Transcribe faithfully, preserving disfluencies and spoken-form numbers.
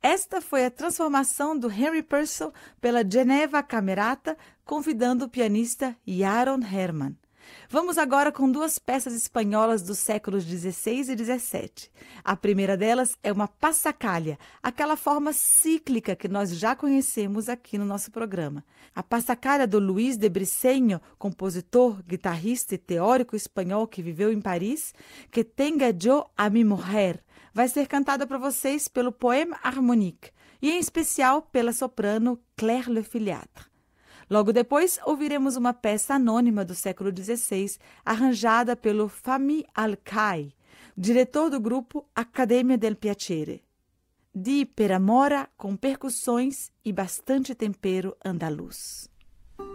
Esta foi a transformação do Henry Purcell pela Geneva Camerata, convidando o pianista Yaron Herman. Vamos agora com duas peças espanholas dos séculos dezesseis e dezessete. A primeira delas é uma passacaglia, aquela forma cíclica que nós já conhecemos aqui no nosso programa. A passacaglia do Luís de Briceño, compositor, guitarrista e teórico espanhol que viveu em Paris, Que tenga yo a mi mujer, vai ser cantada para vocês pelo Poème Harmonique e, em especial, pela soprano Claire Le Filiatre. Logo depois, ouviremos uma peça anônima do século dezesseis, arranjada pelo Fahmi Al-Kay, diretor do grupo Accademia del Piacere. Di per Amora, com percussões e bastante tempero andaluz.